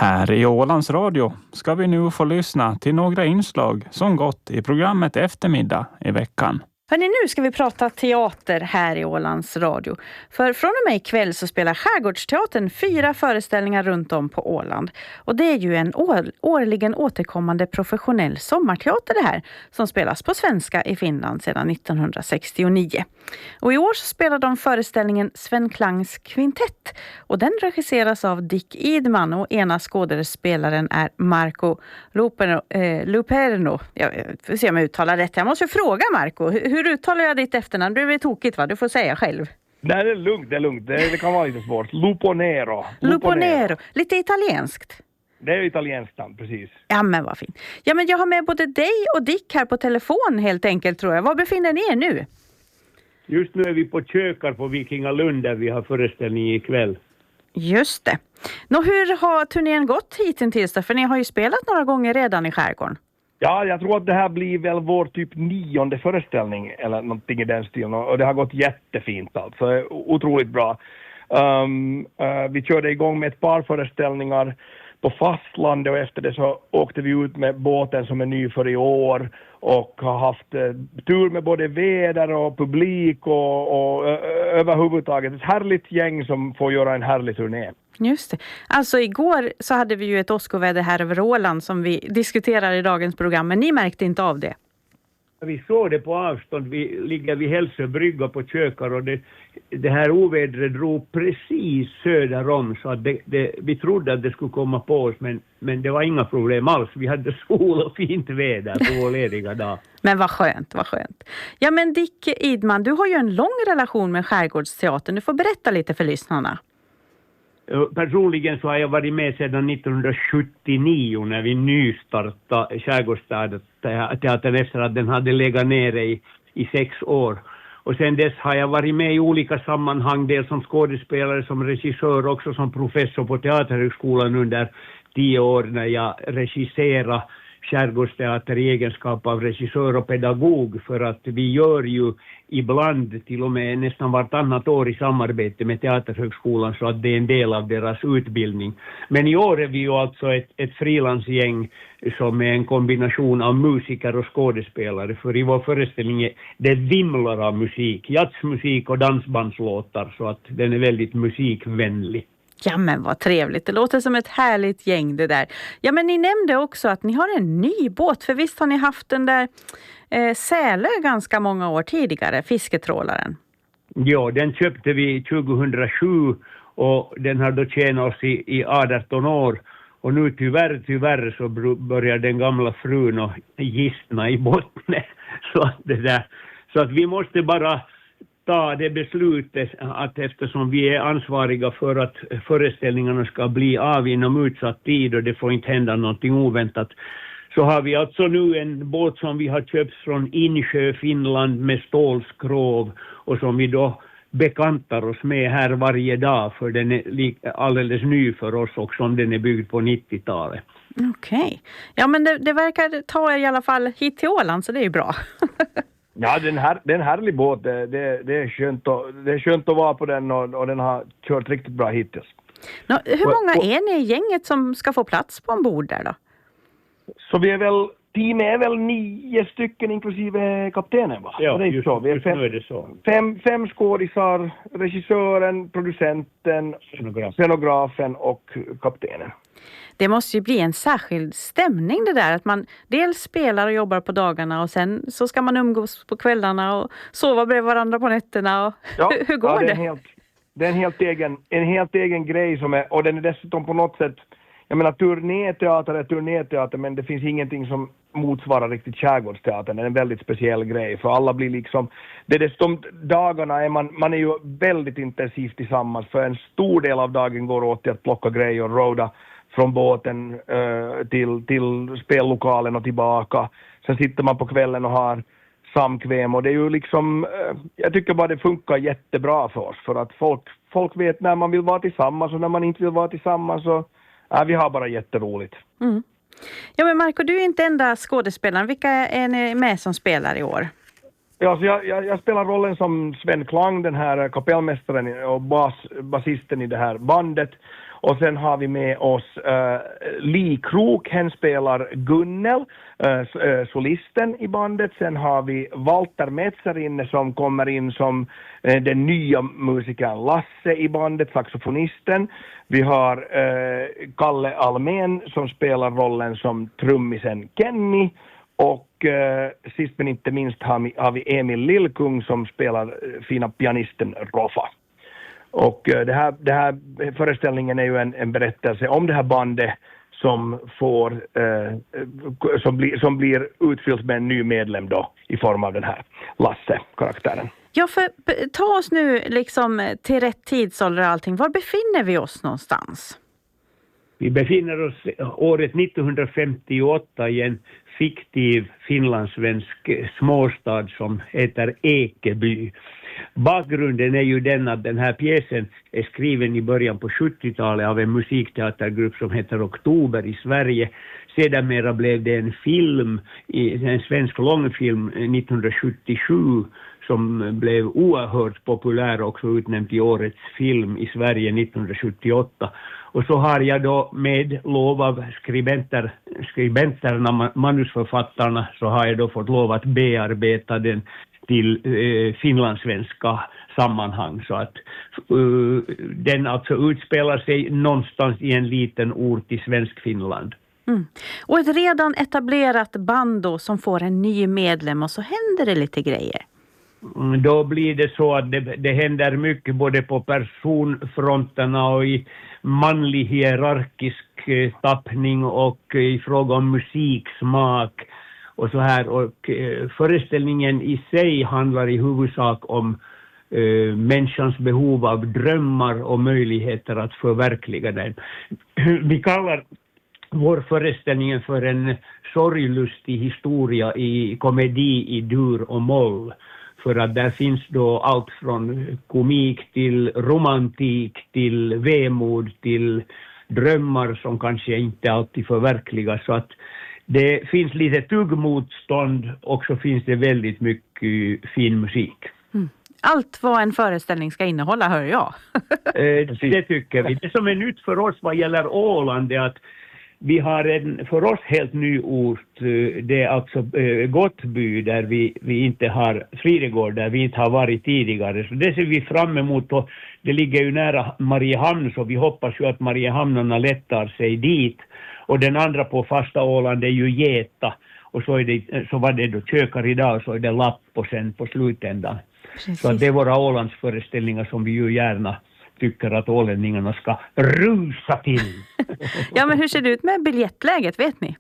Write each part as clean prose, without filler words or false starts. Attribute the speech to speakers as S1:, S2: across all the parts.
S1: Här i Ålands Radio ska vi nu få lyssna till några inslag som gått i programmet Eftermiddag i veckan.
S2: Hörrni, nu ska vi prata teater här i Ålands Radio. För från och med ikväll så spelar Skärgårdsteatern 4 föreställningar runt om på Åland. Och det är ju en årligen återkommande professionell sommarteater det här, som spelas på svenska i Finland sedan 1969. Och i år så spelar de föreställningen Sven Klangs kvintett. Och den regisseras av Dick Idman och ena skådespelaren är Marco Luperno. Jag får se om jag uttalar rätt. Jag måste fråga Marco, hur uttalar jag ditt efternamn? Det blir tokigt, va? Du får säga själv.
S3: Nej, det är lugnt. Det kan vara lite svårt. Luponero.
S2: Lite italienskt.
S3: Det är italienskt namn, precis.
S2: Ja, men vad fint. Ja, men jag har med både dig och Dick här på telefon helt enkelt, tror jag. Var befinner ni er nu?
S4: Just nu är vi på Kökar på Vikingalund där vi har föreställning ikväll.
S2: Just det. Hur har turnén gått hittills då? För ni har ju spelat några gånger redan i skärgården.
S3: Ja, jag tror att det här blir väl vår typ 9:e föreställning eller någonting i den stilen. Och det har gått jättefint alltså. Otroligt bra. Vi körde igång med ett par föreställningar på fastlandet och efter det så åkte vi ut med båten som är ny för i år och har haft tur med både väder och publik och överhuvudtaget ett härligt gäng som får göra en härlig turné.
S2: Just det. Alltså igår så hade vi ju ett åskoväder här över Åland som vi diskuterar i dagens program, men ni märkte inte av det.
S4: Vi såg det på avstånd, vi ligger vid Hälsöbrygga på Kökar och det här ovädret drog precis söder om så att vi trodde att det skulle komma på oss men det var inga problem alls. Vi hade sol och fint väder på vår lediga dag.
S2: Men vad skönt. Ja, men Dick Idman, du har ju en lång relation med Skärgårdsteatern. Du får berätta lite för lyssnarna.
S4: Personligen så har jag varit med sedan 1979 när vi nystartade Skärgårdsteatern efter att den hade legat nere i 6 år. Och sen dess har jag varit med i olika sammanhang, dels som skådespelare, som regissör, också som professor på Teaterhögskolan under 10 år när jag regisserade Skärgårdsteater i egenskap av regissör och pedagog, för att vi gör ju ibland till och med nästan vartannat år i samarbete med Teaterhögskolan så att det är en del av deras utbildning. Men i år är vi ju alltså ett frilansgäng som är en kombination av musiker och skådespelare, för i vår föreställning det vimlar av musik, jazzmusik och dansbandslåtar, så att den är väldigt musikvänlig.
S2: Ja, men vad trevligt. Det låter som ett härligt gäng det där. Ja, men ni nämnde också att ni har en ny båt. För visst har ni haft den där Sälö ganska många år tidigare, fisketrålaren.
S4: Ja, den köpte vi 2007 och den har då tjänat oss i 18 år. Och nu tyvärr så börjar den gamla frun att gistna i botten. Så att vi måste bara ta det beslutet att eftersom vi är ansvariga för att föreställningarna ska bli av inom utsatt tid och det får inte hända någonting oväntat, så har vi alltså nu en båt som vi har köpt från Insjö, Finland med stålskrov och som vi då bekantar oss med här varje dag, för den är alldeles ny för oss och som den är byggd på 90-talet.
S2: Okej. Ja, men det verkar ta er i alla fall hit till Åland, så det är ju bra.
S3: Ja, det är en härlig båt. Det är skönt att vara på den och den har kört riktigt bra hittills.
S2: Hur många är ni i gänget som ska få plats på ombord där då?
S3: Så teamet är väl 9 stycken inklusive kaptenen, va?
S4: Ja,
S3: det är
S4: just
S3: så. Vi är
S4: nu är det så.
S3: 5 skådisar, regissören, producenten, scenografen och kaptenen.
S2: Det måste ju bli en särskild stämning det där, att man dels spelar och jobbar på dagarna och sen så ska man umgås på kvällarna och sova bredvid varandra på nätterna. Och
S3: Ja,
S2: hur går det?
S3: Det är en helt egen grej och den är dessutom på något sätt, jag menar turnéteater, men det finns ingenting som motsvarar riktigt Skärgårdsteatern. Det är en väldigt speciell grej, för alla blir liksom, det är de dagarna är man är ju väldigt intensivt tillsammans, för en stor del av dagen går åt till att plocka grejer och roda från båten till spellokalen och tillbaka. Sen sitter man på kvällen och har samkväm och det är ju liksom, jag tycker bara det funkar jättebra för oss, för att folk vet när man vill vara tillsammans och när man inte vill vara tillsammans, så vi har bara jätteroligt.
S2: Mm. Ja, men Marco, du är inte enda skådespelaren. Vilka är ni med som spelar i år?
S3: Ja, så jag spelar rollen som Sven Klang, den här kapellmästaren och basisten i det här bandet. Och sen har vi med oss Li Krok, hen spelar Gunnel, solisten i bandet. Sen har vi Walter Metzer inne som kommer in som den nya musikern Lasse i bandet, saxofonisten. Vi har Kalle Almén som spelar rollen som trummisen Kenny. Och sist men inte minst har vi Emil Lillkung som spelar fina pianisten Roffa. Och det här föreställningen är ju en berättelse om det här bandet som som blir utfyllt med en ny medlem då i form av den här Lasse-karaktären.
S2: Ja, för ta oss nu liksom till rätt tidsålder och allting. Var befinner vi oss någonstans?
S4: Vi befinner oss året 1958 i en fiktiv finlandssvensk småstad som heter Ekeby. Bakgrunden är ju den att den här pjäsen är skriven i början på 70-talet av en musikteatergrupp som heter Oktober i Sverige. Sedermera blev det en film, en svensk långfilm 1977 som blev oerhört populär och också utnämnd till årets film i Sverige 1978. Och så har jag då med lov av skribenterna, manusförfattarna, så har jag då fått lov att bearbeta den till finlandssvenska sammanhang. Så att den alltså utspelar sig någonstans i en liten ort i svensk Finland.
S2: Mm. Och ett redan etablerat band då som får en ny medlem och så händer det lite grejer.
S4: Då blir det så att det händer mycket både på personfronterna och i manlig hierarkisk tappning och i fråga om musiksmak och så här. Och föreställningen i sig handlar i huvudsak om människans behov av drömmar och möjligheter att förverkliga den. Vi kallar vår föreställning för en sorglustig historia i komedi i dur och moll. För att där finns då allt från komik till romantik till vemod till drömmar som kanske inte alltid förverkligas. Så att det finns lite tuggmotstånd och så finns det väldigt mycket fin musik.
S2: Mm. Allt vad en föreställning ska innehålla, hör jag.
S4: Det tycker vi. Det som är nytt för oss vad gäller Åland är att vi har en för oss helt ny ort, det är alltså Gottby där vi inte har Fridegård, där vi inte har varit tidigare. Så det ser vi fram emot och det ligger ju nära Mariehamn så vi hoppas ju att Mariehamnarna lättar sig dit. Och den andra på fasta Åland är ju Geta och så var det då Kökar idag och så är det Lappo sen på slutändan. Precis. Så det är våra Ålandsföreställningar som vi ju gärna tycker att ålänningarna ska rusa till.
S2: Ja, men hur ser det ut med biljettläget, vet ni?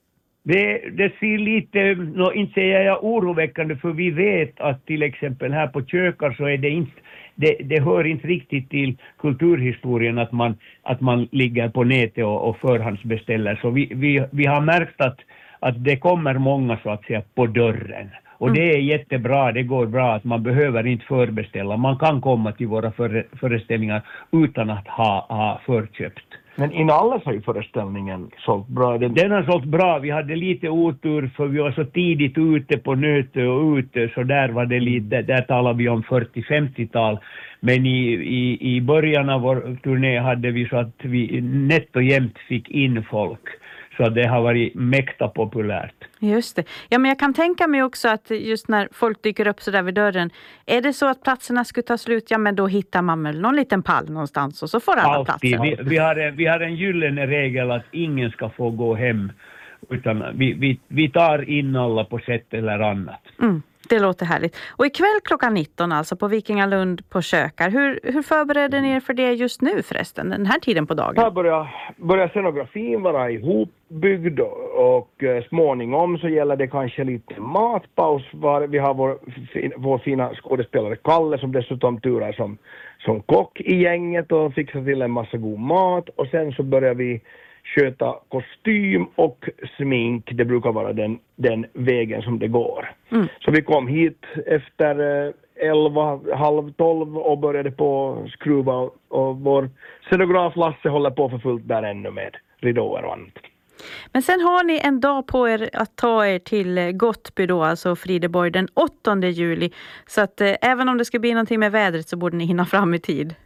S4: Det ser lite, inte säger jag oroväckande för vi vet att till exempel här på Kökar så är det inte, det hör inte riktigt till kulturhistorien att man ligger på nätet och förhandsbeställer. Så vi har märkt att det kommer många så att säga på dörren. Och det är jättebra, det går bra att man behöver inte förbeställa. Man kan komma till våra föreställningar utan att ha förköpt.
S3: Men inalles har ju föreställningen sålt bra.
S4: Den har sålt bra. Vi hade lite otur för vi var så tidigt ute på Nötö och ute. Så där var det lite, där talar vi om 40-50-tal. Men i början av vår turné hade vi så att vi nätt och jämt fick in folk. Så det har varit mäkta populärt.
S2: Just det. Ja, men jag kan tänka mig också att just när folk dyker upp så där vid dörren. Är det så att platserna skulle ta slut, ja men då hittar man väl någon liten pall någonstans och så får alla platser.
S4: Vi har en gyllene regel att ingen ska få gå hem. Utan vi tar in alla på sätt eller annat.
S2: Mm. Det låter härligt. Och ikväll klockan 19 alltså på Vikingalund på Kökar. Hur förbereder ni er för det just nu förresten, den här tiden på dagen?
S3: Här börjar scenografin vara ihopbyggd och småningom så gäller det kanske lite matpaus. Vi har vår fina skådespelare Kalle som dessutom turar som kock i gänget och fixar till en massa god mat. Och sen så börjar vi sköta kostym och smink. Det brukar vara den vägen som det går. Mm. Så vi kom hit efter 11, halv 12 och började på skruva och vår scenograf Lasse håller på för fullt där ännu med ridåer och annat.
S2: Men sen har ni en dag på er att ta er till Gottby då, alltså Frideborg den 8 juli. Så att även om det ska bli någonting med vädret så borde ni hinna fram i tid.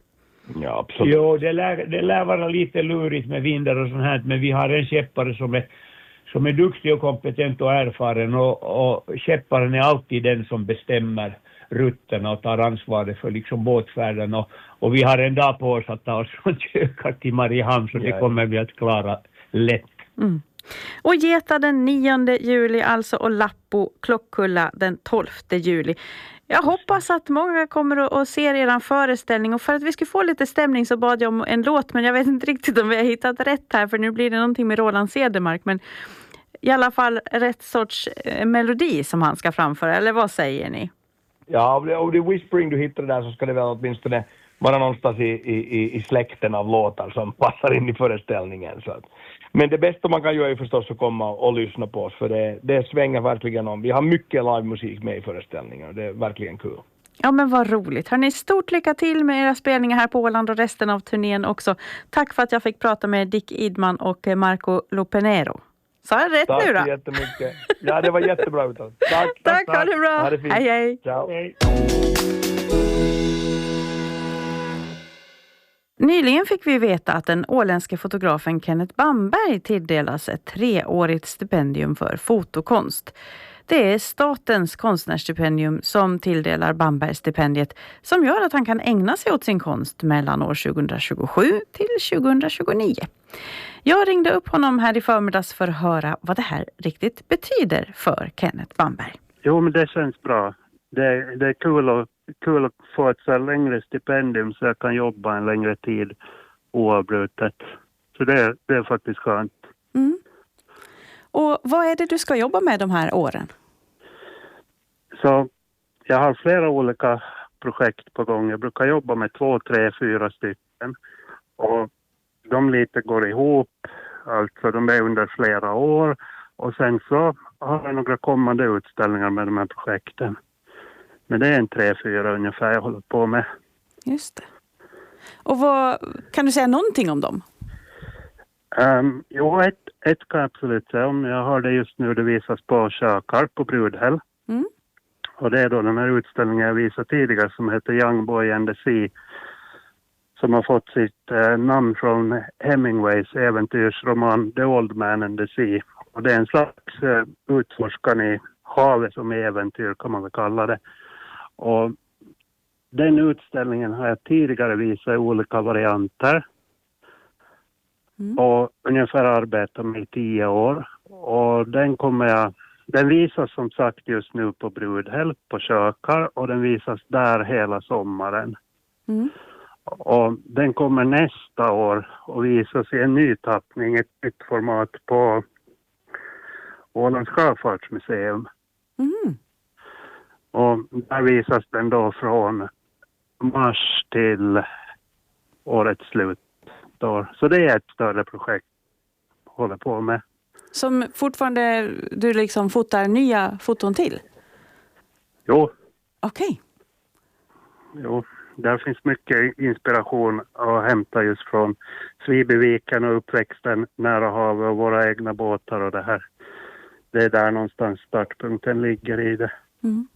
S3: Ja, absolut.
S4: Jo, det lär vara lite lurigt med vindar och sånt här, men vi har en skeppare som är duktig och kompetent och erfaren, och skepparen är alltid den som bestämmer rutterna och tar ansvaret för liksom båtfärden, och vi har en dag på oss att ta oss från Kökar till Mariehamn, så det kommer vi att klara lätt.
S2: Mm. Och Geta den 9 juli alltså, och Lappo Klockkulla den 12 juli. Jag hoppas att många kommer att se er föreställning, och för att vi ska få lite stämning så bad jag om en låt, men jag vet inte riktigt om vi har hittat rätt här, för nu blir det någonting med Roland Cedermark, men i alla fall rätt sorts melodi som han ska framföra, eller vad säger ni?
S3: Ja, om det är Whispering du hittar där, så ska det väl åtminstone vara någonstans i släkten av låtar som passar in i föreställningen. Så att. Men det bästa man kan göra är förstås att komma och lyssna på oss, för det svänger verkligen om. Vi har mycket livemusik med i föreställningen, och det är verkligen kul.
S2: Ja, men vad roligt. Hörrni, stort lycka till med era spelningar här på Åland och resten av turnén också. Tack för att jag fick prata med Dick Idman och Marco Lopenero. Sa jag rätt nu då?
S3: Tack jättemycket. Ja, det var jättebra utan.
S2: Tack, ha det bra.
S3: Ha det fint.
S2: Hej, hej.
S3: Ciao.
S4: Hej.
S2: Nyligen fick vi veta att den åländske fotografen Kenneth Bamberg tilldelas ett 3-årigt stipendium för fotokonst. Det är statens konstnärsstipendium som tilldelar Bamberg-stipendiet, som gör att han kan ägna sig åt sin konst mellan år 2027 till 2029. Jag ringde upp honom här i förmiddags för att höra vad det här riktigt betyder för Kenneth Bamberg.
S5: Jo, men det känns bra. Det är kul att få ett så längre stipendium så jag kan jobba en längre tid oavbrutet. Så det är faktiskt skönt.
S2: Mm. Och vad är det du ska jobba med de här åren?
S5: Så jag har flera olika projekt på gång. Jag brukar jobba med 2, 3, 4 stycken. Och de lite går ihop. Alltså de är under flera år. Och sen så har jag några kommande utställningar med de här projekten. Men det är en 3-4 ungefär jag håller på med.
S2: Just det. Och kan du säga någonting om dem?
S5: Jo, ett kan jag absolut säga om. Jag har det just nu, det visas på Kökar på Brudhäll. Mm. Och det är då den här utställningen jag visade tidigare som heter Young Boy and the Sea. Som har fått sitt namn från Hemingways äventyrsroman The Old Man and the Sea. Och det är en slags utforskan i havet som äventyr kan man väl kalla det. Och den utställningen har jag tidigare visat i olika varianter. Mm. Och ungefär arbetat med i 10 år. Och den visas som sagt just nu på Brudhäll på Kökar. Och den visas där hela sommaren. Mm. Och den kommer nästa år och visas i en ny tappning, ett nytt format på Ålands sjöfartsmuseum. Mm. Och där visas den då från mars till årets slut. Så det är ett större projekt jag håller på med.
S2: Som fortfarande du liksom fotar nya foton till?
S5: Jo.
S2: Okej.
S5: Jo, där finns mycket inspiration att hämta just från Svibyviken och uppväxten nära havet och våra egna båtar och det här. Det är där någonstans startpunkten ligger i det. Mm.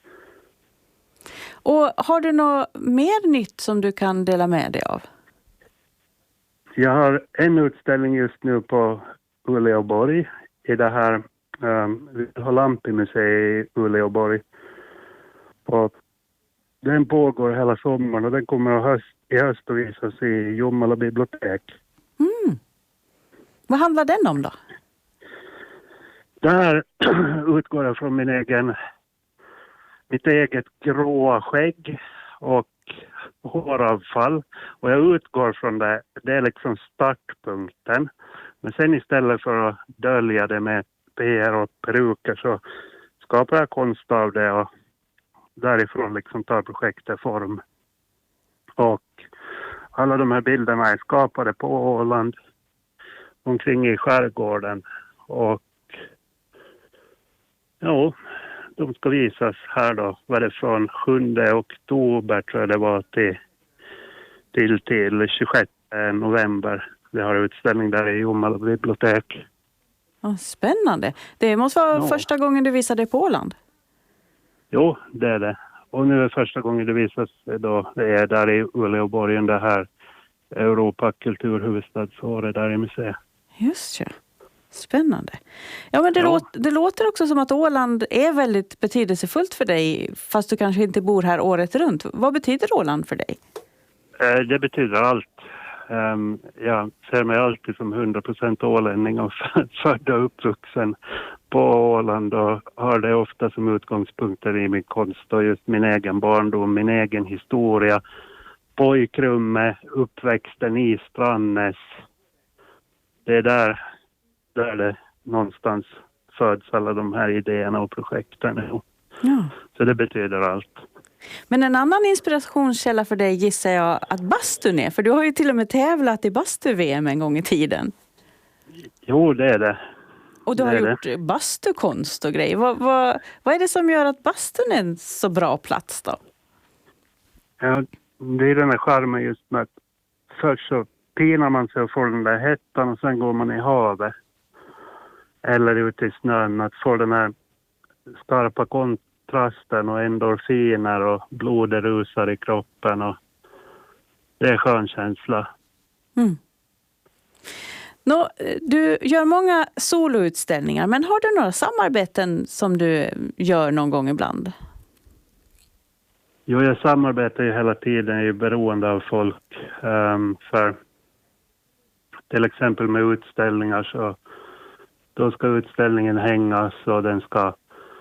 S2: Och har du något mer nytt som du kan dela med dig av?
S5: Jag har en utställning just nu på Uleåborg i det här Lampi-museet i Uleåborg. Och den pågår hela sommaren och den kommer i höst att visas i Jomala bibliotek. Mm.
S2: Vad handlar den om då?
S5: Där utgår jag från mitt eget gråa skägg och håravfall. Och jag utgår från det är liksom startpunkten. Men sen istället för att dölja det med PR och peruker så skapar jag konst av det och därifrån liksom tar projektet form. Och alla de här bilderna är skapade på Åland omkring i skärgården. Och ja, de ska visas här då. Var det från 7 oktober tror jag det var till 26 november. Vi har utställning där i Jomala bibliotek.
S2: Oh, spännande. Det måste vara första gången du visade på Åland.
S5: Jo, det är det. Och nu är första gången det visas då, det är där i Uleåborgen, det här Europa kulturhuvudstadsåret där i museet.
S2: Just ja. Spännande. Ja, men det låter också som att Åland är väldigt betydelsefullt för dig, fast du kanske inte bor här året runt. Vad betyder Åland för dig?
S5: Det betyder allt. Jag ser mig alltid som 100% ålänning och född och uppvuxen på Åland och har det ofta som utgångspunkter i min konst och just min egen barndom, min egen historia, pojkrummet, uppväxten i Strandnäs. Det är där det någonstans föds alla de här idéerna och projekten.
S2: Ja.
S5: Så det betyder allt.
S2: Men en annan inspirationskälla för dig gissar jag att bastun är. För du har ju till och med tävlat i bastu-VM en gång i tiden.
S5: Jo, det är det.
S2: Och du har gjort bastukonst och grejer. Vad är det som gör att bastun är en så bra plats då?
S5: Ja, det är den här charmen just med att först så pinar man sig och får den där hettan och sen går man i havet. Eller ute i snön. Att få den här skarpa kontrasten och endorfiner och blodet rusar i kroppen. Och det är skön känsla.
S2: Mm. Nå, du gör många soloutställningar, men har du några samarbeten som du gör någon gång ibland?
S5: Jo, jag samarbetar ju hela tiden, jag är beroende av folk. För till exempel med utställningar så då ska utställningen hängas och den ska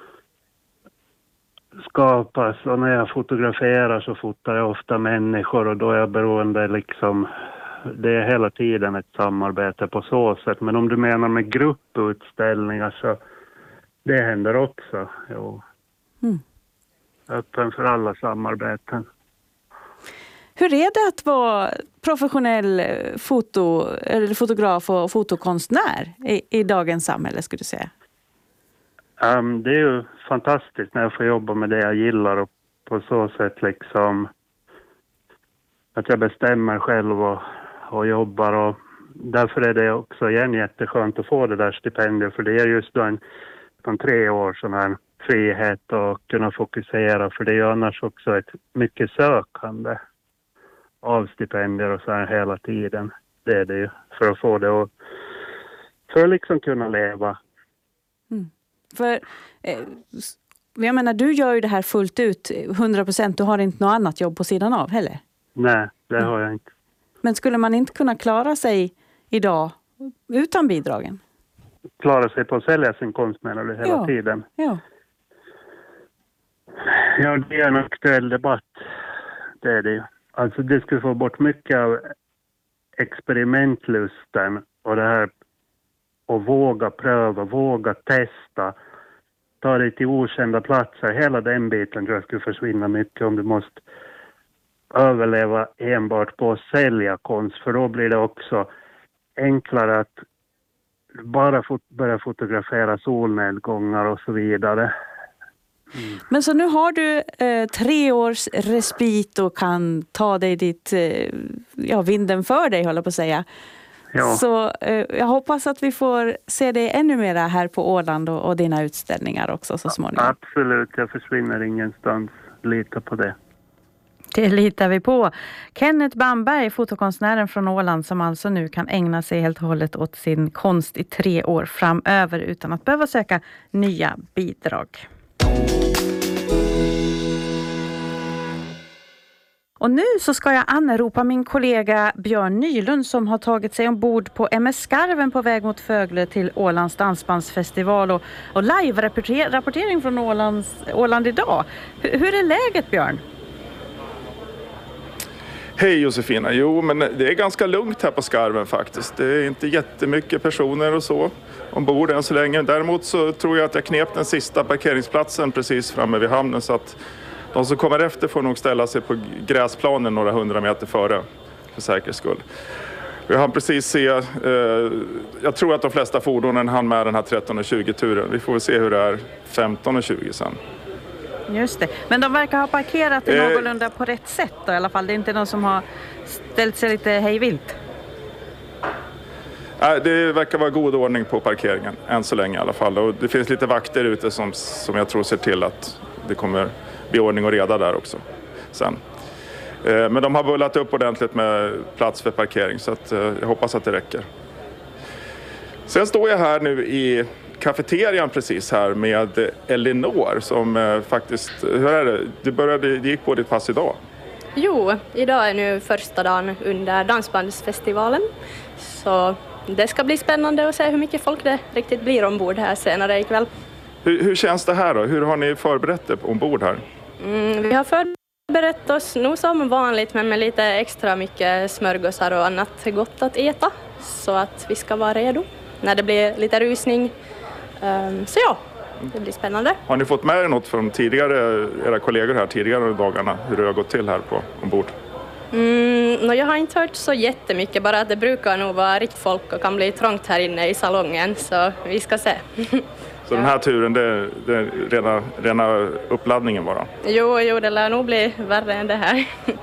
S5: skapas. Och när jag fotograferar så fotar jag ofta människor och då är jag beroende liksom, det är hela tiden ett samarbete på så sätt. Men om du menar med grupputställningar så det händer också. Jo.
S2: Mm.
S5: Öppen för alla samarbeten.
S2: Hur är det att vara professionell fotograf och fotokonstnär i dagens samhälle, skulle du säga?
S5: Det är ju fantastiskt när jag får jobba med det jag gillar och på så sätt liksom att jag bestämmer själv och jobbar och därför är det också igen jätteskönt att få det där stipendiet för det är just då en 3 år sån här frihet och kunna fokusera för det är ju annars också ett mycket sökande av stipendier och så här hela tiden. Det är det ju för att få det och för att liksom kunna leva.
S2: Mm. För jag menar, du gör ju det här fullt ut 100%. Du har inte något annat jobb på sidan av heller?
S5: Nej, det har jag inte.
S2: Men skulle man inte kunna klara sig idag utan bidragen?
S5: Klara sig på att sälja sin konst menar du hela tiden?
S2: Ja.
S5: Ja, det är en aktuell debatt. Det är det ju. Alltså det skulle få bort mycket av experimentlusten och det här att våga pröva, våga testa, ta dig till okända platser. Hela den biten tror jag skulle försvinna mycket om du måste överleva enbart på att sälja konst. För då blir det också enklare att bara börja fotografera solnedgångar och så vidare. Mm.
S2: Men så nu har du 3 års respit och kan ta dig dit, vinden för dig håller på att säga. Ja. Så jag hoppas att vi får se dig ännu mer här på Åland och dina utställningar också så småningom.
S5: Absolut, jag försvinner ingenstans. Lita på det.
S2: Det litar vi på. Kenneth Bamberg, fotokonstnären från Åland som alltså nu kan ägna sig helt och hållet åt sin konst i 3 år framöver utan att behöva söka nya bidrag. Och nu så ska jag anropa min kollega Björn Nylund som har tagit sig ombord på MS Skarven på väg mot Fögle till Ålands dansbandsfestival och live-rapportering från Åland idag. Hur är läget, Björn?
S6: Hej Josefina, jo men det är ganska lugnt här på Skarven faktiskt. Det är inte jättemycket personer och så ombord än så länge. Däremot så tror jag att jag knep den sista parkeringsplatsen precis framme vid hamnen så att de som kommer efter får nog ställa sig på gräsplanen några 100 meter före för säkerhets skull. Jag hann precis se, jag tror att de flesta fordonen hann med den här 13:20-turen. Vi får väl se hur det är 15:20 sen. Just det. Men de verkar ha parkerat någorlunda på rätt sätt då, i alla fall. Det är inte någon som har ställt sig lite hejvilt. Det verkar vara god ordning på parkeringen, än så länge i alla fall. Och det finns lite vakter ute som jag tror ser till att det kommer bli ordning och reda där också sen. Men de har bullat upp ordentligt med plats för parkering, så att jag hoppas att det räcker. Sen står jag här nu i kafeterian precis här med Elinor som faktiskt, hur är det? Du gick på ditt pass idag?
S7: Jo, idag är nu första dagen under dansbandsfestivalen, så det ska bli spännande att se hur mycket folk det riktigt blir ombord här senare ikväll.
S6: Hur känns det här då? Hur har ni förberett det ombord här?
S7: Vi har förberett oss nog som vanligt, men med lite extra mycket smörgåsar och annat gott att äta, så att vi ska vara redo när det blir lite rusning. Så ja, det blir spännande.
S6: Har ni fått med er något från era kollegor här tidigare dagarna, hur det har gått till här ombord?
S7: Jag har inte hört så jättemycket, bara att det brukar nog vara riktigt folk och kan bli trångt här inne i salongen, så vi ska se.
S6: Så den här turen, det är rena uppladdningen bara?
S7: Jo, det lär nog bli värre än det här.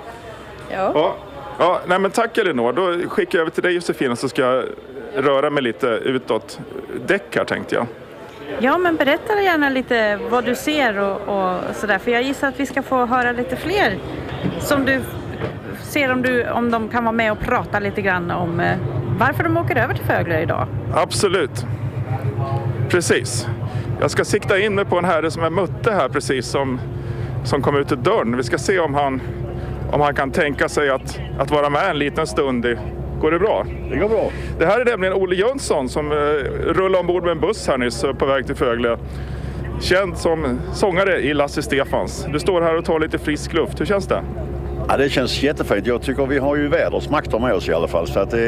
S6: Ja, nej men tack Elinor. Då skickar jag över till dig Josefina, så ska jag röra mig lite utåt däck här tänkte jag.
S2: Ja, men berätta gärna lite vad du ser och sådär, för jag gissar att vi ska få höra lite fler som du ser om de kan vara med och prata lite grann om varför de åker över till Fögle idag.
S6: Absolut. Precis. Jag ska sikta in mig på en herre som jag mötte här precis som kom ut ur dörren. Vi ska se om han kan tänka sig att vara med en liten stund. Går det bra?
S8: Det går bra.
S6: Det här är nämligen Olle Jönsson som rullar ombord med en buss här nyss på väg till Fögle. Känd som sångare i Lasse Stefans. Du står här och tar lite frisk luft. Hur känns det?
S8: Ja, det känns jättefint. Jag tycker vi har ju vädersmakter med oss i alla fall. Så att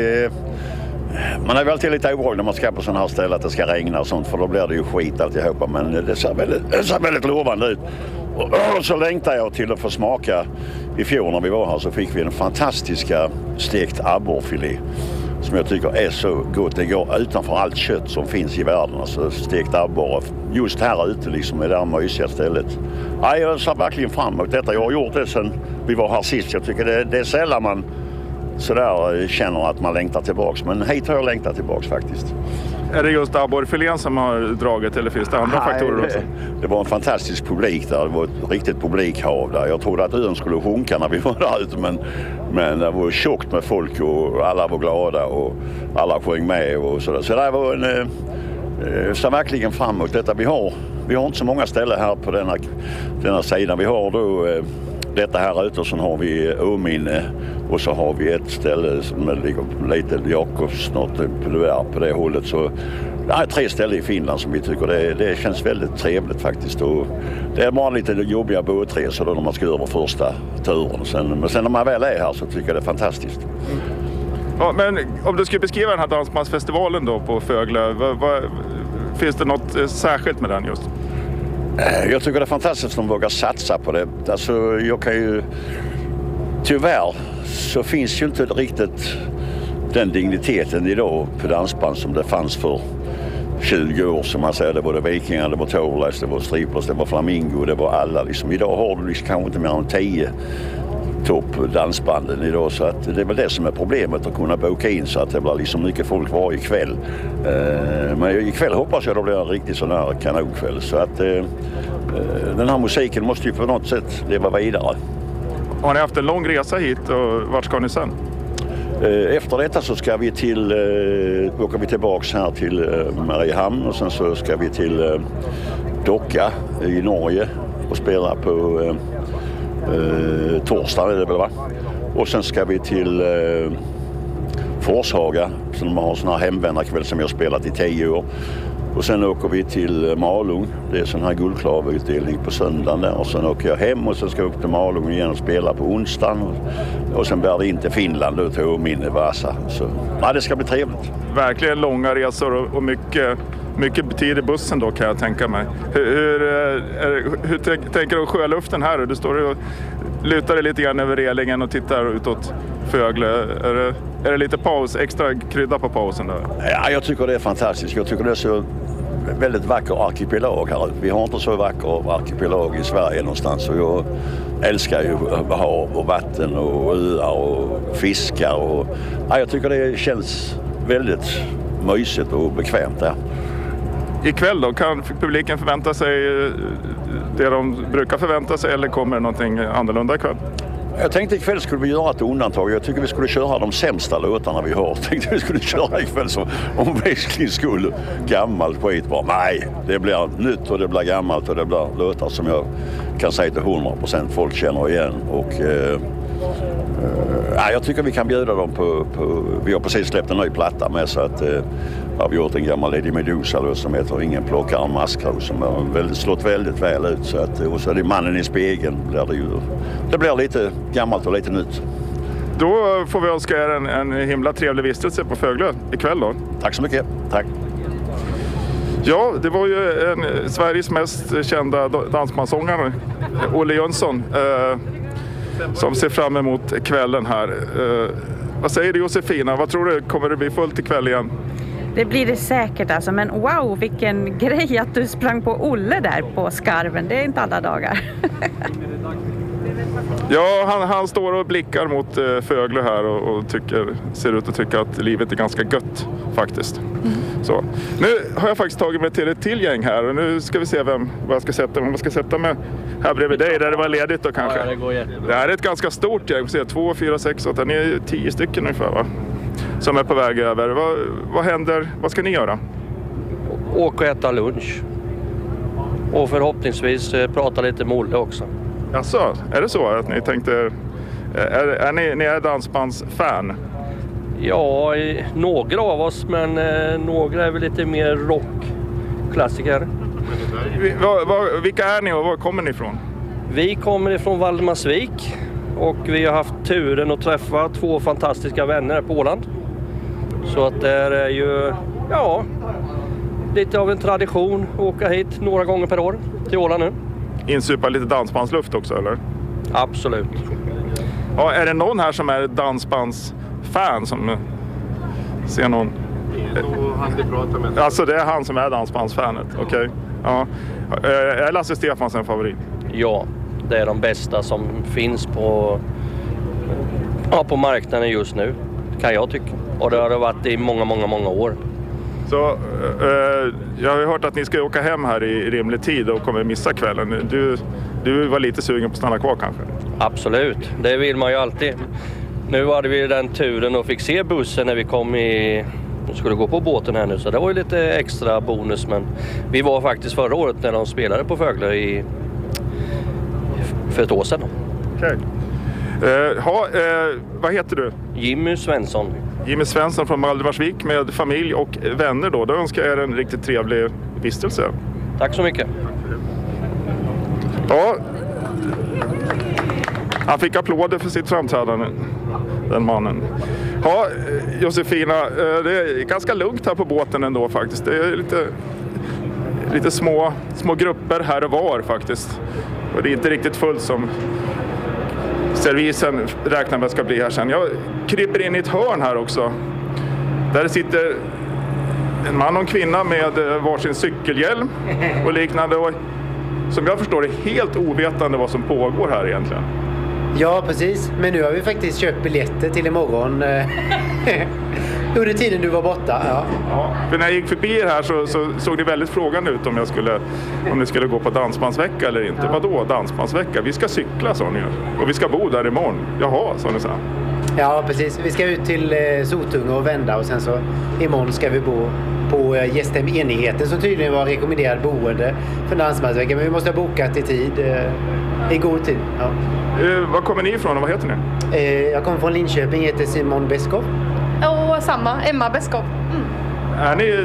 S8: man är väl alltid lite orolig när man ska på sådana här ställen att det ska regna och sånt. För då blir det ju skit alltihopa. Men det ser väldigt lovande ut. Och så längtar jag till att få smaka. I fjol när vi var här så fick vi en fantastiska stekt abborrfilé som jag tycker är så gott. Det går utanför allt kött som finns i världen. Alltså stekt abborre. Just här ute liksom är det här mysiga stället. Ja, jag ser verkligen fram emot detta. Jag har gjort det sedan vi var här sist. Jag tycker det är sällan man sådär känner att man längtar tillbaks. Men hit har jag längtat tillbaks faktiskt.
S6: Är det just abborrfilén som har dragit eller finns det andra faktorer också?
S8: Det var en fantastisk publik där. Det var ett riktigt publikhav där. Jag trodde att ön skulle sjunka när vi var där ute. Men det var tjockt med folk och alla var glada och alla sjöng med och sådär. Så det var så verkligen fram emot detta. Vi har inte så många ställen här på denna sidan. Vi har då detta här ute, och så har vi Åminne och så har vi ett ställe som ligger lite Jakobs på det hållet. Så det är 3 ställen i Finland som vi tycker det känns väldigt trevligt faktiskt. Och det är bara lite jobbiga båtresor då när man ska över första turen. Men sen när man väl är här så tycker jag det är fantastiskt.
S6: Ja, men om du skulle beskriva den här dansbandsfestivalen då på Fögle, finns det något särskilt med den just?
S8: Jag tycker det är fantastiskt att de vågar satsa på det. Alltså jag kan ju... Tyvärr så finns ju inte riktigt den digniteten idag på dansband som det fanns för 20 år som man säger. Det var Vikingar, det var Torleis, det var Striplers, det var Flamingo, det var alla liksom. Idag har du liksom kanske inte mer än 10 toppdansbanden idag, så att det är väl det som är problemet, att kunna boka in så att det blir liksom mycket folk varje kväll. Men ikväll hoppas jag det blir en riktigt sån här kanonkväll, så att den här musiken måste ju på något sätt leva vidare.
S6: Har ni haft en lång resa hit och vart ska ni sen?
S8: Efter detta så ska vi åker vi tillbaks här till Mariehamn och sen så ska vi till Docka i Norge och spela på torsdag är det väl va? Och sen ska vi till Forshaga som har sån här hemvändarkväll som jag har spelat i 10 år. Och sen åker vi till Malung. Det är sån här guldklavutdelning på söndagen där. Och sen åker jag hem och sen ska jag upp till Malung igen och spela på onsdagen. Och sen bär det in till Finland då till Åminne, Vasa. Så ja, det ska bli trevligt.
S6: Verkligen långa resor och mycket tid i bussen då kan jag tänka mig. Hur tänker du om sjöluften här? Du står och lutar dig lite grann över relingen och tittar utåt Fögle. Är det lite paus, extra krydda på pausen där?
S8: Ja, jag tycker det är fantastiskt. Jag tycker det är så väldigt vacker arkipelag här. Vi har inte så vacker arkipelag i Sverige någonstans. Så jag älskar ju hav och vatten och öar och fiskar. Och, ja, jag tycker det känns väldigt mysigt och bekvämt där.
S6: Ikväll då, kan publiken förvänta sig det de brukar förvänta sig eller kommer det någonting annorlunda ikväll?
S8: Jag tänkte ikväll skulle vi göra ett undantag. Jag tycker vi skulle köra de sämsta låtarna vi har. Jag tänkte vi skulle köra ikväll som om Wrestling skulle gammalt skit bara. Nej, det blir nytt och det blir gammalt och det blir låtar som jag kan säga till 100% folk känner igen. Och jag tycker vi kan bjuda dem på vi har precis släppt en ny platta med så att har vi gjort en gammal Lady Medusa som heter Ingen plockar en maskros som har slått väldigt väl ut så att, och så är det Mannen i spegeln blir det ju. Det blir lite gammalt och lite nytt.
S6: Då får vi önska er en himla trevlig vistelse på Föglö ikväll då.
S8: Tack så mycket. Tack.
S6: Ja, det var ju Sveriges mest kända dansbandssångare, Olle Jönsson, som ser fram emot kvällen här. Vad säger du Josefina? Vad tror du? Kommer det bli fullt ikväll igen?
S2: Det blir det säkert alltså, men wow vilken grej att du sprang på Olle där på skarven. Det är inte alla dagar.
S6: Ja, han står och blickar mot Föglö här och ser ut att tycka att livet är ganska gött faktiskt. Så. Nu har jag faktiskt tagit mig till ett till gäng här och nu ska vi se vad jag ska sätta mig. Jag ska sätta mig här bredvid dig där det var ledigt då kanske.
S9: Ja, det går jättebra.
S6: Det här är ett ganska stort gäng. 2, 4, 6, 8, ni är 10 stycken ungefär va? Som är på väg över. Vad händer? Vad ska ni göra?
S9: Åka och äta lunch. Och förhoppningsvis prata lite med Olle också.
S6: Jaså, är det så att ni tänkte... Ni är dansbandsfan?
S9: Ja, några av oss, men några är väl lite mer rockklassiker.
S6: Vilka är ni och var kommer ni ifrån?
S9: Vi kommer ifrån Valdemarsvik och vi har haft turen att träffa 2 fantastiska vänner på Åland. Så att det är ju, lite av en tradition att åka hit några gånger per år till Åland nu.
S6: Insupa lite dansbandsluft också, eller?
S9: Absolut.
S6: Ja, är det någon här som är dansbandsfan som ser någon? Alltså det är han som är dansbandsfanet, okej. Ja. Är Lasse Stefans en favorit?
S9: Ja, det är de bästa som finns på marknaden just nu, kan jag tycka. Och det har det varit i många år.
S6: Så jag har hört att ni ska åka hem här i rimlig tid och kommer missa kvällen. Du var lite sugen på att stanna kvar kanske?
S9: Absolut, det vill man ju alltid. Nu hade vi den turen och fick se bussen när vi skulle gå på båten här nu. Så det var ju lite extra bonus. Men vi var faktiskt förra året när de spelade på Föglö för ett år sedan.
S6: Okej. Vad heter du?
S9: Jimmy Svensson.
S6: Jimmy Svensson från Valdemarsvik med familj och vänner då. Då önskar jag er en riktigt trevlig vistelse.
S9: Tack så mycket.
S6: Ja, han fick applåder för sitt framträdande, den mannen. Ja, Josefina, det är ganska lugnt här på båten ändå faktiskt. Det är lite små grupper här och var faktiskt. Och det är inte riktigt fullt som servisen räknar med ska bli här sen. Jag kryper in i ett hörn här också. Där sitter en man och en kvinna med varsin cykelhjälm och liknande. Och som jag förstår det helt ovetande vad som pågår här egentligen.
S10: Ja, precis. Men nu har vi faktiskt köpt biljetter till imorgon. Under tiden du var borta. Ja.
S6: För när jag gick förbi här så såg det väldigt frågande ut om ni skulle gå på dansbandsvecka eller inte. Ja. Vadå dansbandsvecka? Vi ska cykla, sa ni. Och vi ska bo där imorgon. Jaha, sa ni så.
S10: Ja, precis. Vi ska ut till Sotunga och vända och sen så imorgon ska vi bo på Gästem Enigheten som tydligen var rekommenderad boende för dansbandsvecka. Men vi måste ha bokat i tid, i god tid. Ja.
S6: Var kommer ni ifrån och vad heter
S10: ni? Jag kommer från Linköping, heter Simon Beskov.
S11: Och samma, Emma Beskov.
S6: Är ni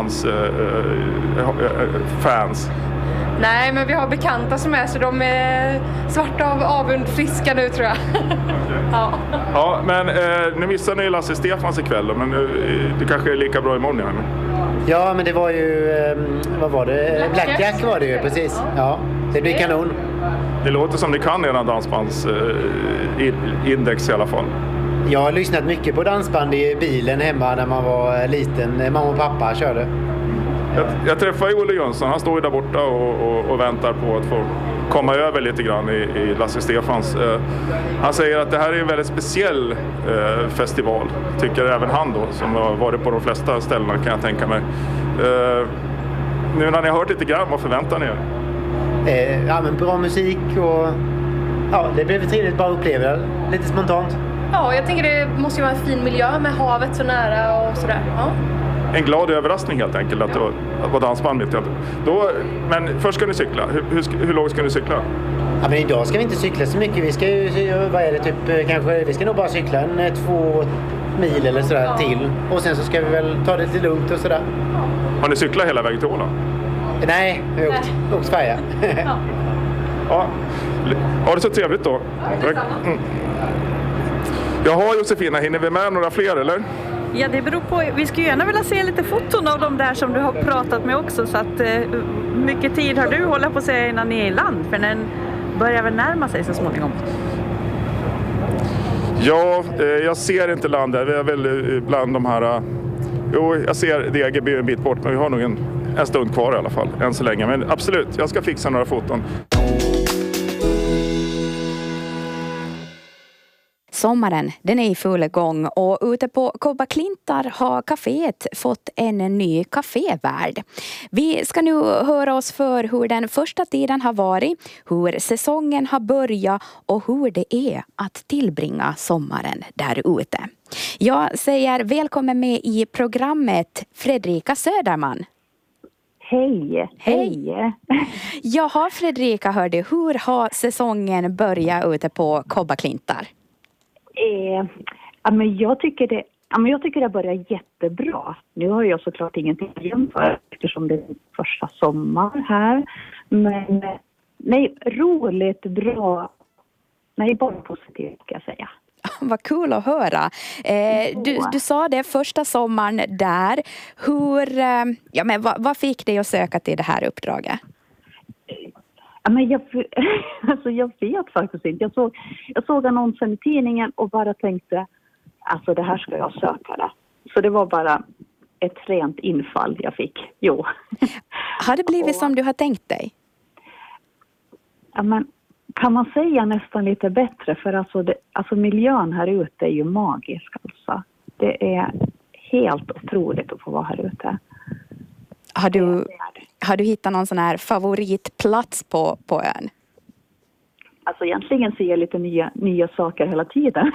S6: dansbandsfans?
S11: Nej, men vi har bekanta som är så de är svarta av avund friska nu tror jag.
S6: Ja. Ja, men nu missar ni Lasse Stefans ikväll då, men det kanske är lika bra imorgon igen.
S10: Ja, men det var ju, vad var det? Blackjack var det ju, precis. Ja, det blir kanon.
S6: Det låter som ni kan era dansbandsindex i alla fall.
S10: Jag har lyssnat mycket på dansband i bilen hemma när man var liten. Mamma och pappa körde.
S6: Jag träffade Olle Jönsson. Han står ju där borta och väntar på att få komma över lite grann i Lasse Stefans. Han säger att det här är en väldigt speciell festival. Tycker även han då, som har varit på de flesta ställena kan jag tänka mig. Nu när ni har hört lite grann, vad förväntar ni er?
S10: men bra musik och det blev trevligt bara att uppleva det. Lite spontant.
S11: Ja, jag tänker det måste ju vara en fin miljö med havet så nära och sådär. Ja.
S6: En glad överraskning helt enkelt att vara dansband mitt i allt. Men först ska ni cykla. Hur långt ska ni cykla?
S10: Ja, men idag ska vi inte cykla så mycket. Vi ska ju, vad är det, vi ska nog bara cykla 2 mil eller sådär till. Och sen så ska vi väl ta det lite lugnt och sådär.
S6: Har ni cyklat hela vägen till Åland?
S10: Nej, vi har åkt färja.
S6: Ja, ha det så trevligt då. Jaha Josefina, hinner vi med några fler eller?
S2: Ja, det beror på. Vi skulle gärna vilja se lite foton av de där som du har pratat med också. Så att mycket tid har du hållit på att säga innan ni är i land? För den börjar väl närma sig så småningom.
S6: Ja, jag ser inte land där. Vi är väl bland de här... Jo, jag ser Degerby en bit bort, men vi har nog en stund kvar i alla fall, än så länge. Men absolut, jag ska fixa några foton.
S12: Sommaren, den är i full gång och ute på Kobbaklintar har kaféet fått en ny kafévärld. Vi ska nu höra oss för hur den första tiden har varit, hur säsongen har börjat och hur det är att tillbringa sommaren där ute. Jag säger välkommen med i programmet Fredrika Söderman.
S13: Hej, hej.
S12: Jaha Fredrika, hörde, hur har säsongen börjat ute på Kobbaklintar?
S13: Men jag tycker det börjar jättebra. Nu har jag såklart ingenting att jämföra eftersom det är första sommar här. Men nej, roligt, bra. Nej, bara positivt ska jag säga.
S12: Vad kul att höra. Du sa det första sommaren där. Vad fick dig att söka till det här uppdraget?
S13: Men jag vet faktiskt inte. Jag såg annonsen i tidningen och bara tänkte, alltså det här ska jag söka det. Så det var bara ett rent infall jag fick. Jo.
S12: Har det blivit som du har tänkt dig?
S13: Ja, men kan man säga nästan lite bättre, för alltså miljön här ute är ju magisk alltså. Det är helt otroligt att få vara här ute.
S12: Har du hittat någon sån här favoritplats på ön?
S13: Alltså egentligen ser jag lite nya saker hela tiden.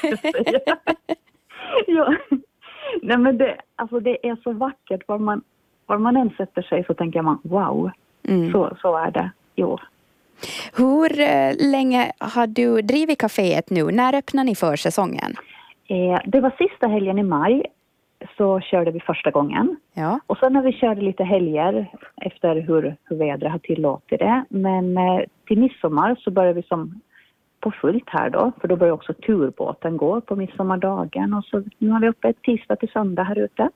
S13: Ja. Nej, men det är så vackert. Var man än sätter sig så tänker man wow. Så är det. Jo.
S12: Hur länge har du drivit kaféet nu? När öppnar ni för säsongen?
S13: Det var sista helgen i maj. Så körde vi första gången. Ja. Och sen när vi körde lite helger efter hur vädret har tillåtit det. Men till midsommar så började vi som på fullt här då. För då börjar också turbåten gå på midsommardagen. Och så nu har vi uppe tisdag till söndag här ute.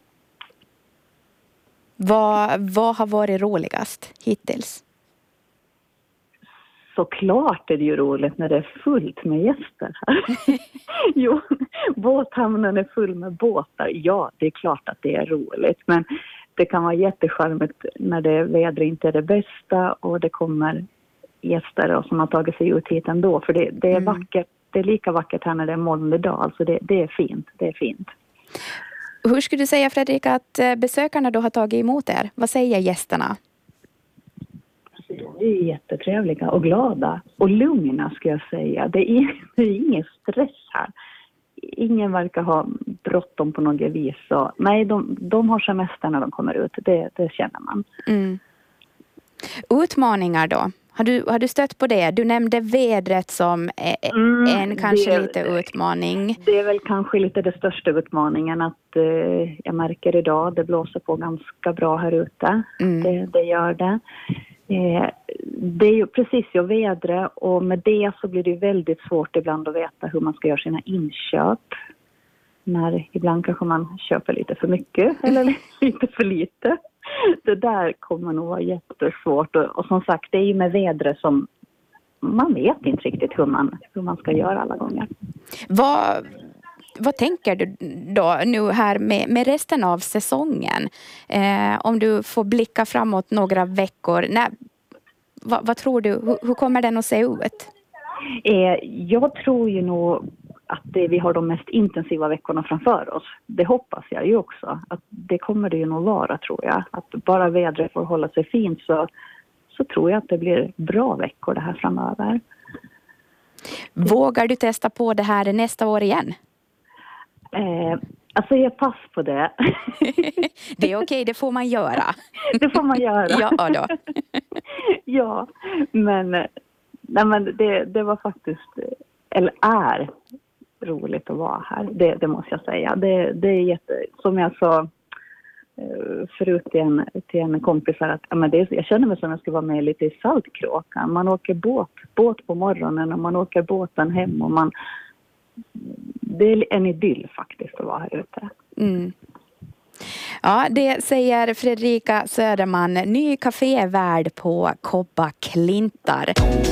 S12: Vad har varit roligast hittills?
S13: Såklart är det ju roligt när det är fullt med gäster här. Jo, båthamnen är full med båtar. Ja, det är klart att det är roligt. Men det kan vara jättecharmigt när det vädret inte är det bästa och det kommer gäster som har tagit sig ut hit ändå. För det är vackert. Det är lika vackert här när det är molnig dag. Alltså det är fint. Det är fint.
S12: Hur skulle du säga, Fredrika, att besökarna då har tagit emot er? Vad säger gästerna?
S13: De är jättetrevliga och glada och lugna ska jag säga. Det är ingen stress här. Ingen verkar ha bråttom på något vis. Så, nej, de har semester när de kommer ut. Det känner man.
S12: Mm. Utmaningar då? Har du stött på det? Du nämnde vädret som en kanske lite utmaning.
S13: Det är väl kanske lite det största utmaningen att jag märker idag. Det blåser på ganska bra här ute. Det gör det. Det är ju precis vädret och med det så blir det väldigt svårt ibland att veta hur man ska göra sina inköp. Ibland kanske man köper lite för mycket eller lite för lite. Det där kommer nog vara jättesvårt och som sagt det är ju med vädret som man vet inte riktigt hur man ska göra alla gånger.
S12: Vad tänker du då nu här med resten av säsongen? Om du får blicka framåt några veckor. Vad tror du? Hur kommer den att se ut?
S13: Jag tror ju nog att vi har de mest intensiva veckorna framför oss. Det hoppas jag ju också. Att det kommer det ju nog vara tror jag. Att bara vädret får hålla sig fint så tror jag att det blir bra veckor det här framöver.
S12: Vågar du testa på det här nästa år igen?
S13: Alltså jag pass på det.
S12: Det är okej, det får man göra.
S13: Det får man göra.
S12: Ja då.
S13: Ja, men det var faktiskt, eller är roligt att vara här. Det måste jag säga. Det är som jag sa förut till en kompis här, att jag känner mig som jag ska vara med lite i Saltkråkan. Man åker båt på morgonen och man åker båten hem och det är en idyll faktiskt att vara här ute.
S12: Mm. Ja, det säger Fredrika Söderman, ny kafévärd på Kobba Klintar.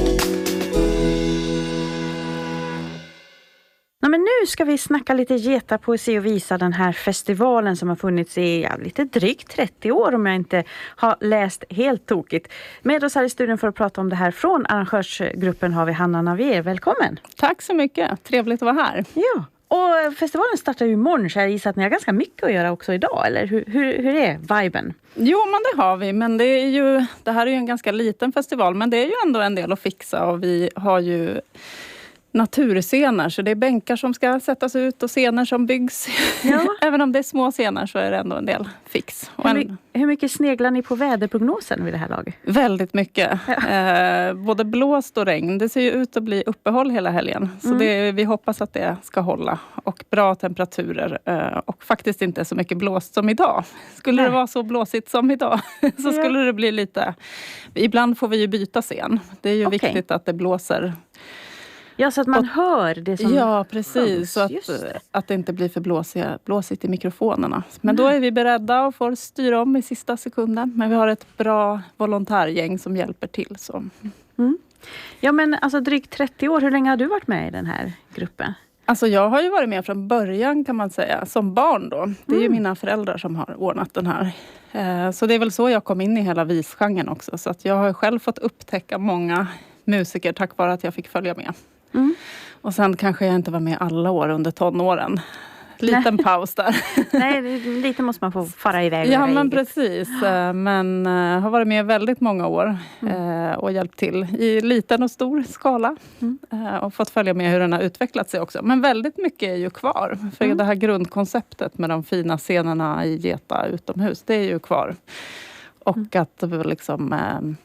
S2: Men nu ska vi snacka lite getapoesi och visa den här festivalen som har funnits i lite drygt 30 år om jag inte har läst helt tokigt. Med oss här i studion för att prata om det här från arrangörsgruppen har vi Hanna Navier. Välkommen!
S14: Tack så mycket, trevligt att vara här.
S2: Ja, och festivalen startar ju imorgon så jag gissar att ni har ganska mycket att göra också idag, eller hur är viben?
S14: Jo, men det har vi, men det här är ju en ganska liten festival, men det är ju ändå en del att fixa och vi har ju naturscener, så det är bänkar som ska sättas ut och scener som byggs. Ja. Även om det är små scener så är det ändå en del fix.
S2: Hur mycket sneglar ni på väderprognosen vid det här laget?
S14: Väldigt mycket. Ja. Både blåst och regn. Det ser ju ut att bli uppehåll hela helgen. Så vi hoppas att det ska hålla. Och bra temperaturer. Och faktiskt inte så mycket blåst som idag. Skulle det vara så blåsigt som idag så skulle det bli lite... Ibland får vi ju byta scen. Det är ju viktigt att det blåser.
S2: Ja, så att man hör det som...
S14: Ja, precis. Så att det inte blir för blåsigt i mikrofonerna. Men då är vi beredda och får styra om i sista sekunden. Men vi har ett bra volontärgäng som hjälper till. Så.
S2: Mm. Ja, men alltså drygt 30 år. Hur länge har du varit med i den här gruppen?
S14: Alltså jag har ju varit med från början kan man säga. Som barn då. Det är ju mina föräldrar som har ordnat den här. Så det är väl så jag kom in i hela visgenren också. Så att jag har själv fått upptäcka många musiker tack vare att jag fick följa med. Mm. Och sen kanske jag inte var med alla år under tonåren. Liten paus där.
S2: Nej, lite måste man få fara iväg.
S14: Ja, men precis. Men har varit med väldigt många år och hjälpt till i liten och stor skala. Och fått följa med hur den har utvecklat sig också. Men väldigt mycket är ju kvar. För det här grundkonceptet med de fina scenerna i Geta utomhus, det är ju kvar. Och att liksom...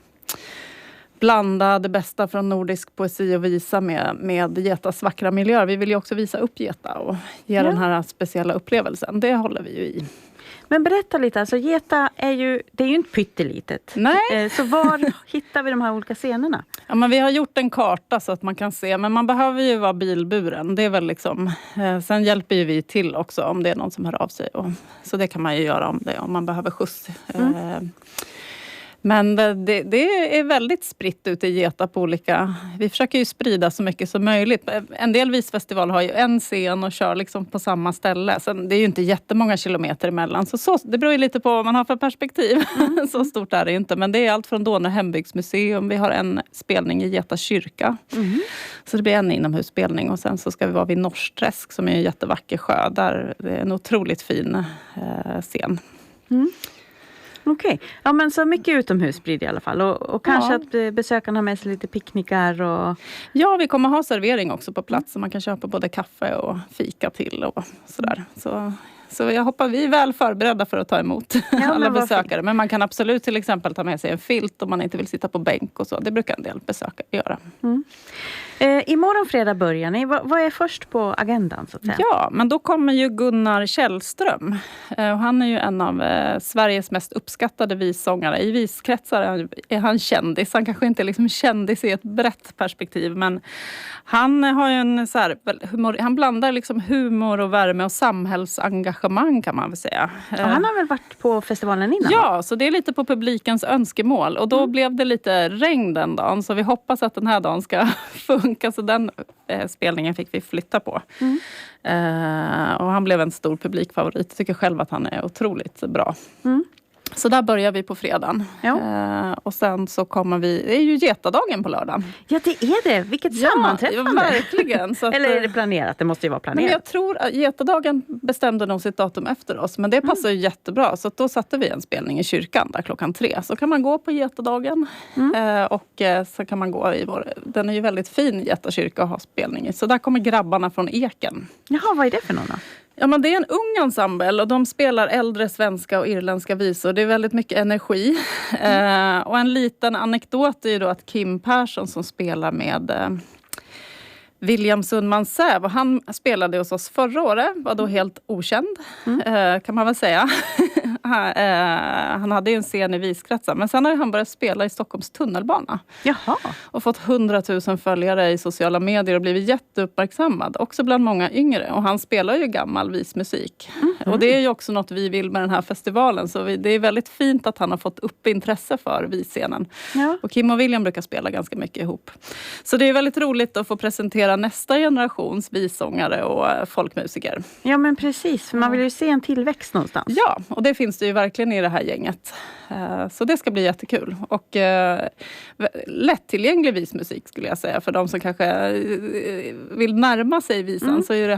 S14: blanda det bästa från nordisk poesi och visa med Getas vackra miljöer. Vi vill ju också visa upp Geta och ge den här speciella upplevelsen. Det håller vi ju i.
S2: Men berätta lite, alltså Geta är ju inte pyttelitet.
S14: Nej.
S2: Så var hittar vi de här olika scenerna?
S14: Ja, men vi har gjort en karta så att man kan se, men man behöver ju vara bilburen. Det är väl liksom, sen hjälper ju vi till också om det är någon som hör av sig. Så det kan man ju göra om man behöver skjuts. Men det är väldigt spritt ute i Geta på olika... Vi försöker ju sprida så mycket som möjligt. En del visfestival har ju en scen och kör liksom på samma ställe. Sen, det är ju inte jättemånga kilometer emellan. Så det beror ju lite på vad man har för perspektiv. Så stort är det inte. Men det är allt från Donö hembygdsmuseum. Vi har en spelning i Geta kyrka. Så det blir en inomhusspelning. Och sen så ska vi vara vid Norsträsk som är en jättevacker sjö. Där det är en otroligt fin scen.
S2: Okej. Ja, men så mycket utomhus blir det i alla fall. Och kanske att besökarna har med sig lite picknickar och...
S14: Ja, vi kommer ha servering också på plats. Så man kan köpa både kaffe och fika till och sådär. Så jag hoppas vi är väl förberedda för att ta emot alla besökare. Men man kan absolut till exempel ta med sig en filt om man inte vill sitta på bänk och så. Det brukar en del besökare göra.
S2: Imorgon fredag börjar ni. Vad är först på agendan så att säga?
S14: Ja, men då kommer ju Gunnar Källström. Och han är ju en av Sveriges mest uppskattade vissångare. I viskretsar är han kändis. Han kanske inte är liksom kändis i ett brett perspektiv. Men han har ju en så här, han blandar liksom humor och värme och samhällsengagemang kan man väl säga.
S2: Och han har väl varit på festivalen innan?
S14: Ja, så det är lite på publikens önskemål. Och då blev det lite regn den dagen. Så vi hoppas att den här dagen ska funka. Så den spelningen fick vi flytta på. Och han blev en stor publikfavorit. Jag tycker själv att han är otroligt bra. Så där börjar vi på fredagen. Och sen så kommer det är ju Getadagen på lördagen.
S2: Ja, det är det. Vilket sammanträffande.
S14: Ja, verkligen. Så att,
S2: eller är det planerat? Det måste ju vara planerat.
S14: Men jag tror att Getadagen bestämde nog sitt datum efter oss. Men det passar ju jättebra. Så att då satte vi en spelning i kyrkan där 3:00. Så kan man gå på Getadagen. Och så kan man gå i den är ju väldigt fin Getakyrka att ha spelning i. Så där kommer grabbarna från Eken.
S2: Jaha, vad är det för någon då?
S14: Ja, men det är en ung ensemble och de spelar äldre svenska och irländska visor. Det är väldigt mycket energi. Och en liten anekdot är ju då att Kim Persson som spelar med William Sundman Säv, och han spelade hos oss förra året, var då helt okänd kan man väl säga. Han hade ju en scen i Viskratsen, men sen har han börjat spela i Stockholms tunnelbana.
S2: Jaha.
S14: Och fått 100 000 följare i sociala medier och blivit jätteuppmärksammad, också bland många yngre. Och han spelar ju gammal vismusik. Och det är ju också något vi vill med den här festivalen, så det är väldigt fint att han har fått upp intresse för visscenen. Ja. Och Kim och William brukar spela ganska mycket ihop. Så det är väldigt roligt att få presentera nästa generations vissångare och folkmusiker.
S2: Ja, men precis, för man vill ju se en tillväxt någonstans.
S14: Ja, och det finns det ju verkligen i det här gänget. Så det ska bli jättekul. Och lättillgänglig vismusik skulle jag säga. För de som kanske vill närma sig visan så är det